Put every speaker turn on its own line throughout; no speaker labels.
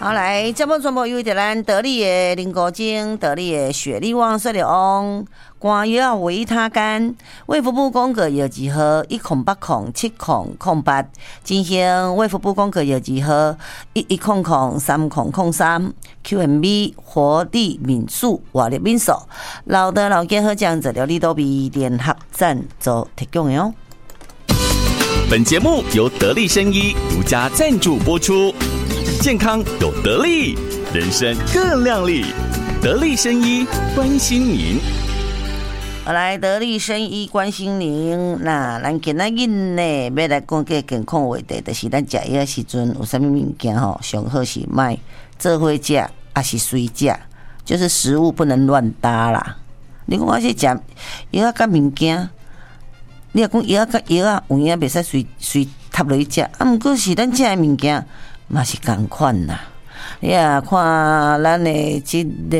好，来，节目全部由咱得力的林国精、得力的雪力旺、色力旺、肝药维他肝、卫福部公告药剂号108070008，进行卫福部公告药剂号11003003 QMB 活力敏素活力敏素，老的老健好酱治疗力都比联合赞助提供的哦。
本节目由得力生医独家赞助播出。健康有得力，人生更亮丽。得力生医关心您。
来，得力生医关心您。那咱今仔日呢，要来讲个健康话题，就是咱食药的时阵有啥物物件吼，上好是卖做伙食，还是随食，就是食物不能乱搭啦。你讲我是食药甲物件，你若讲药甲药啊，有影袂使随插落去食，啊，毋过是咱食的物件。嘛是同款啦，你啊看咱的这个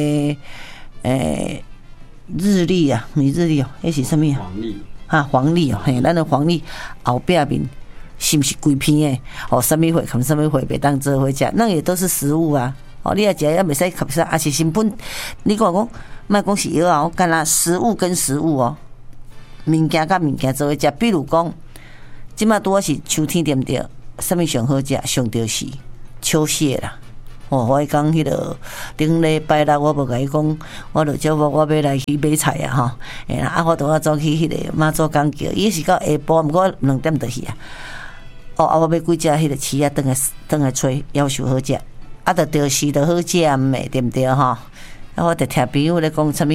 日历啊，不是日历哦，那是什么啊？黄历啊，黄历哦，嘿，咱的黄历后壁面是不是规片的？哦，什么会看什么会袂当做伙食，那也都是食物啊。哦，你啊食也袂使吸收，也是成本。你讲莫讲是药啊，我干啦食物跟食物哦，物件甲物件做伙食，比如讲，即马拄好是秋天对不对？什么上好食？上就是秋蟹啦。哦，我讲迄个顶礼拜六，我无甲伊讲，我就叫我要来去买菜啊吼。啊，我拄仔走去迄个妈祖港桥，伊是到下晡，毋过2点就去啊。哦，啊，我买几只迄个翅啊，转来吹，夭寿好食。啊，着时就好食诶，对毋对吼？啊，我着听朋友咧讲，啥物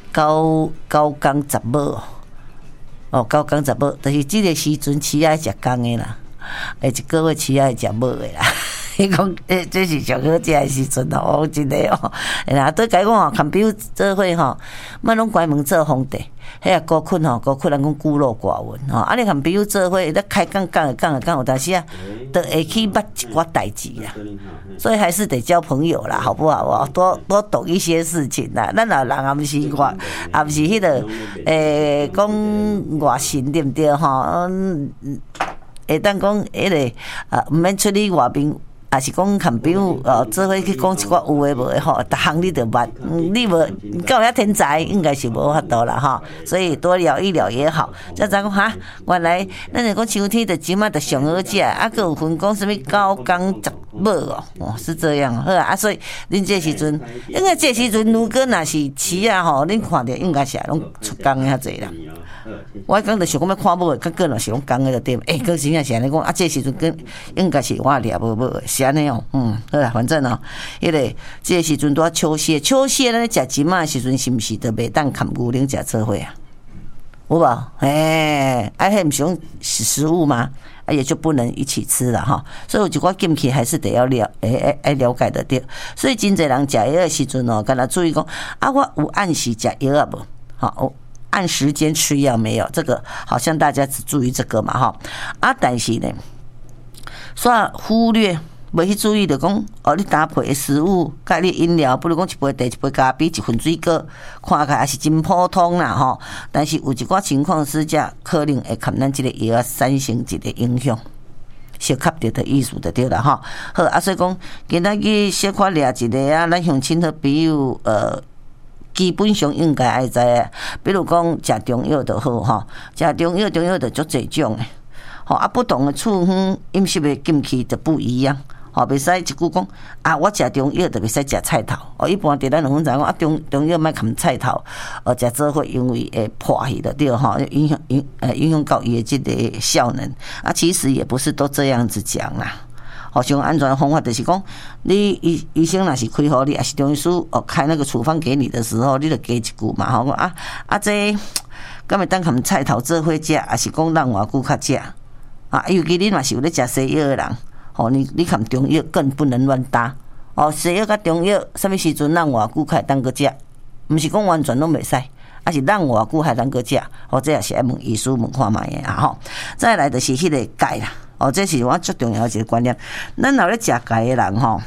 9工10某哦，9工10某，就是即个时阵翅啊食公诶啦。一个月饲爱食无的啦，伊讲这是上好食的时阵哦，真的哦。啦，对甲伊讲哦，牵朋友做伙吼，莫拢关门做皇帝。迄个高困吼，高困人讲孤陋寡闻吼。啊，你牵朋友做伙，咧开讲有当时啊，都会去捌一寡代志啦。所以还是得交朋友啦，好不好？多懂一些事情啦。咱老人也毋是也毋是迄个讲外神对毋对吼？会当讲迄个毋免出去外面，也是讲牵朋友做伙去讲一寡有诶无诶吼，逐项你着捌，你无够遐天才，应该是无法度啦吼。所以多聊一聊也好。再讲哈，原来咱就讲秋天的即马着上好食，啊，佫有分讲什么9工10某哦，是这样好啊。所以恁这时阵，应该这时阵如果若是饲啊吼，恁看着应该是拢出工遐济啦。我讲着想讲要看某的，个若是拢讲的就对。个真正是安尼讲啊，这时阵跟应该是我掠无的，是安尼哦。好啦，反正哦，迄个这时阵拄啊秋蟹，咱咧食即马时阵是毋是都袂当含牛奶食做伙啊？有无？迄毋是食物吗？啊，也就不能一起吃了哈。所以有一寡禁忌还是得要了解的对。所以真侪人食药的时阵哦，敢若注意讲啊，我有按时食药啊无？好。按时间吃药没有？这个好像大家只注意这个嘛哈啊，但是呢，煞忽略袂去注意的讲哦，你搭配的食物、甲你饮料，比如讲一杯茶、一杯咖啡、一份水果，看起来也是真普通啦吼。但是有一寡情况之下，可能会看咱这个药啊产生一个影响。小吸着的意思就对了哈。好啊，所以讲今仔日小可掠一个啊，咱乡亲好朋友基本上应该爱知啊，比如讲食中药就好吼，食中药就足侪种诶，吼啊不同的处方饮食的禁忌就不一样，吼袂使一句讲啊，我食中药就袂使食菜头，哦一般伫咱两分知讲啊中药莫含菜头，食做伙因为会破去的对吼，影响到伊的这个效能啊，其实也不是都这样子讲啦。好，上安全的方法就是讲，你医生若是开互你，也是中医师开那个处方给你的时候，你就加一句嘛，吼这敢会当含菜头做伙食，也是讲让偌久较食啊？尤其你若是有咧食西药的人，吼你含中药更不能乱搭哦。西药甲中药，什么时阵让偌久较会当个食？毋是讲完全拢袂使。啊是让偌久还能够食，或者也是要问医师问看卖的吼。再来就是迄个钙啦，哦，这是我最重要的一个观念。咱若咧食钙的人吼，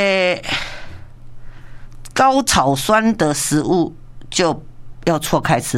高草酸的食物就要错开吃，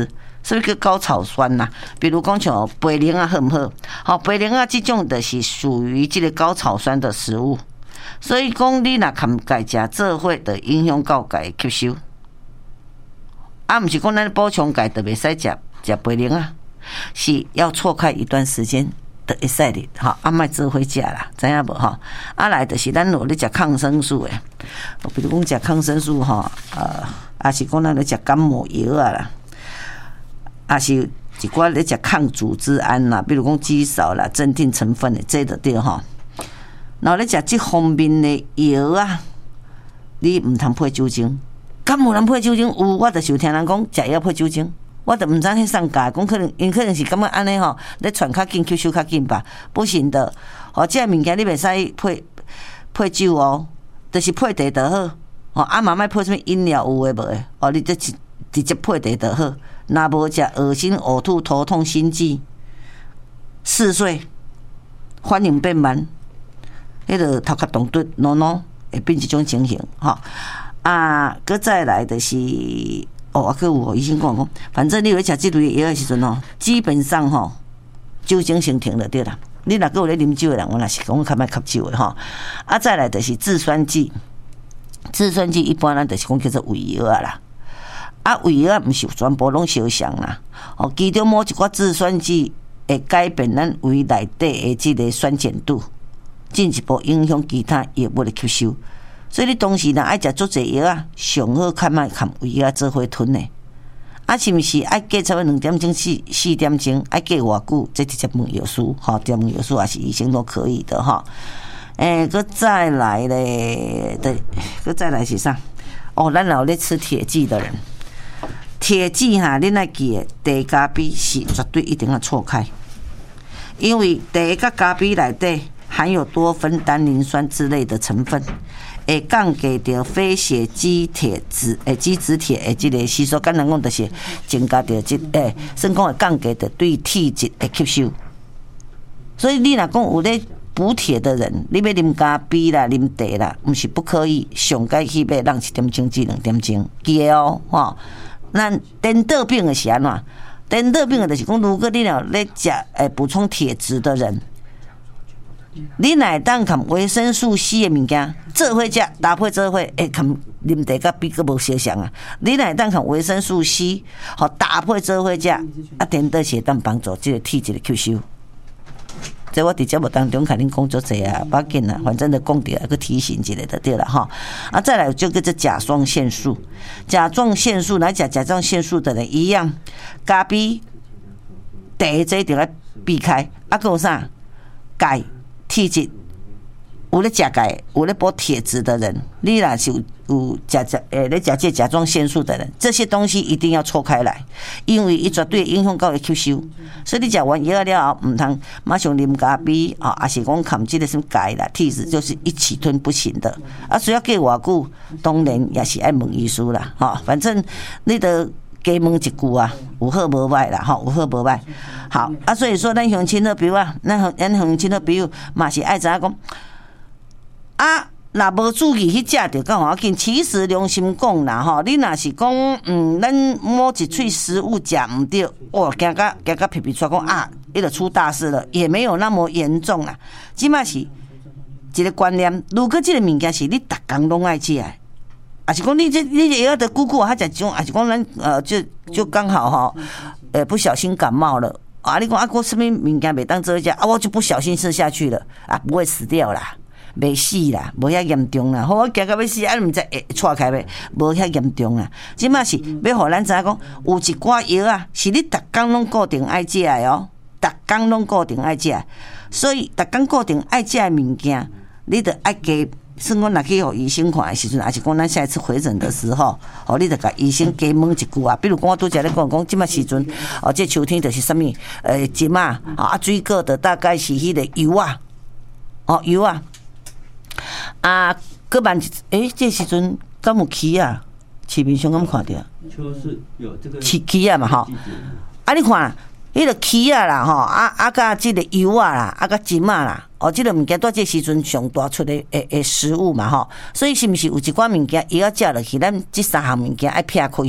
所以叫高草酸呐。比如讲像白莲啊，好唔好？好，白莲啊，这种就是属于这个高草酸的食物。所以讲，你若含钙食做伙，的影响到钙吸收。啊，唔是讲咱补充钙就袂使食白莲啊，是要错开一段时间的会使的。好，啊，莫做伙食啦，知影无吼？啊，来就是咱有咧食抗生素诶，比如讲食抗生素吼，啊是讲咱咧食感冒药啊啦，啊是一寡咧食抗组织胺啦，比如讲肌少啦、镇定成分的，这就对吼。然后咧食这方面的药啊，你唔通配酒精。敢有人配酒精？有，我就是有听人讲食药配酒精，我都唔知迄上架，讲可能因可能是感觉安尼吼，咧传较紧，吸收较紧吧？不行的，哦，这物件你袂使配酒哦，就是配茶就好。哦，啊嘛莫配什么饮料有诶无诶？哦，你直接配茶就好。若无食恶心、呕吐、头痛、心悸、嗜睡、反应变慢，迄个头壳动顿、喏会变一种情形吼。啊，搁再来的是啊，搁有医生讲，反正你有食这类药的时阵吼，基本上吼酒精先停就对啦。你若搁有咧啉酒的人，我若是讲较莫吸酒的吼。啊，再来的是制酸剂，制酸剂一般咱就是讲叫做胃药啊啦。啊，胃药毋是全部拢相像啦。哦，其中某一寡制酸剂会改变咱胃内底的这个酸碱度，进一步影响其他药物的吸收。所以你当时若爱食足济药啊，上好较莫含胃药做伙吞的。啊，是毋是爱隔差不多2点钟、4点钟，爱隔偌久？这直接问药师，吼，直接问药师还是医生都可以的哈。搁再来咧，搁再来是啥？哦，咱老咧吃铁剂的人，铁剂哈，恁爱记的，茶加 B 是绝对一定要错开，因为茶甲加 B 内底含有多酚、单宁酸之类的成分。会降低到非血基铁质基质铁的这个吸收，简单讲就是增加到算讲会降低到对体质的吸收。所以你若讲有咧补铁的人，你要啉加 B 啦、啉茶啦，毋是不可以，上该去要让1点钟至2点钟，记得哦，吼。咱颠倒病的是安怎？颠倒病的就是讲，如果你若咧食补充铁质的人。你乃当含维生素 C 的物件做伙食，搭配做伙，会含啉茶甲比个无相像啊！你乃当含维生素 C， 好搭配做伙食，啊，颠倒是当帮助这个体质的吸收。这我伫节目当中甲恁讲足济啊，不要紧啦，反正就讲着个提醒一下就对了哈。啊，再来就叫做甲状腺素，甲状腺素来讲，甲状腺素的人一样，咖啡、茶这一定要避开。啊，还有啥？钙。体质有咧食钙、有咧补铁质的人，你若是有咧食这甲状腺素的人，这些东西一定要错开来，因为伊绝对影响到伊吸收。所以你食完药了后，唔通马上啉咖啡啊，还是讲含这个什么钙啦、铁质，就是一起吞不行的。啊，所以要过偌久，当然也是爱问医师啦，哈，反正你得。加问一句啊，有好无歹啦，吼，有好无歹。好啊，所以说咱乡亲的朋友啊，咱乡亲的朋友嘛是爱知影讲啊，若无注意去食着，敢好要紧。其实良心讲啦，吼，你若是讲咱某一喙食物食唔对，哦，惊甲皮皮出讲啊，伊就出大事了，也没有那么严重啦。即码是一个观念，如果这个物件是你逐工拢爱食的。啊是讲你也要得姑姑他讲种，啊是讲咱就刚好哈，不小心感冒了啊！你讲啊，我什么物件袂当做食啊，我就不小心吃下去了啊，不会死掉啦，袂死啦，无遐严重啦。好，我惊到要死，啊，毋知会错开袂，无遐严重啦。即马是要互咱知影讲，有一寡药啊，是你逐工拢固定爱食的哦，逐工拢固定爱食，所以逐工固定爱食的物件，你得爱加。算讲若去互医生看的时阵，还是讲咱下一次回诊的时候，哦，你得甲医生加问一句啊。比如讲，我拄则咧讲，即马时阵，哦，这秋天就是什么，金啊，啊，水果的大概是迄个油啊，哦，油啊，啊，搁万这时阵敢有蛆啊？市面上敢看到？
就是有这个
蛆啊嘛，吼，啊，你看。迄个蛆啊啦，吼甲即个油啊啦，甲金啊啦，哦，即个物件在这时阵上大出的食物嘛，吼，所以是毋是有一寡物件伊要食落去，咱即3项物件爱撇开，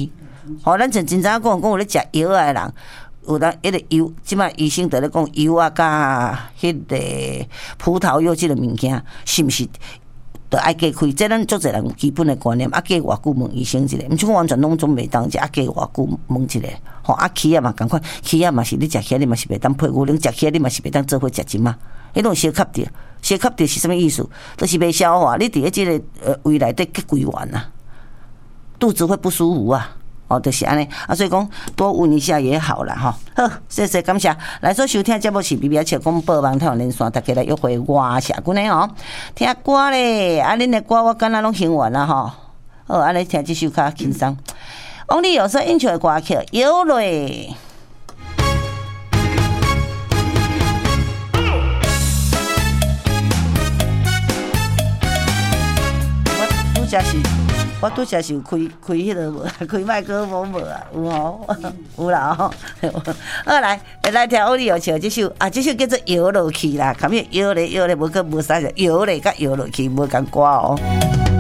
咱像真早讲有咧食药的人。有人迄个油，即摆医生在咧讲油啊，甲迄个葡萄柚即个物件，是毋是着爱加开？这咱足侪人有基本的观念，啊，加偌久问医生一下，毋是讲完全拢总袂当食，啊，加偌久问一下，吼，啊，起啊嘛共款，起啊嘛是你食起你嘛是袂当配牛奶，食起你嘛是袂当做伙食精嘛，迄种小吸着，小吸着是啥物意思？就是袂消化，你伫咧即个胃内底结规完啊，肚子会不舒服啊。就是安尼啊，所以讲多闻一下也好啦哈。好，谢谢感谢。来所收听节目是BB阿笑广播网台湾连线，大家来约会我社群的哦。听歌咧，啊，恁的歌我敢若拢听完啦吼。好，安尼听这首较轻松。王力有说演唱的歌曲《摇落》。我拄则是有开迄个无，开麦克风无啊？有吼，有啦吼。好来听欧丽有唱这首啊，这首叫做摇落去啦，看咩摇咧，无啥事，摇咧甲摇落去无共歌哦。